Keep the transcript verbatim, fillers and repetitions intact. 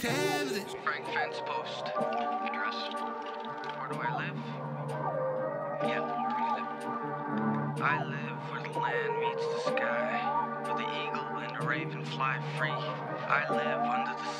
Frank Fence Post. Address. Where do I live? Yeah, where do you live? I live where the land meets the sky, where the eagle and the raven fly free. I live under the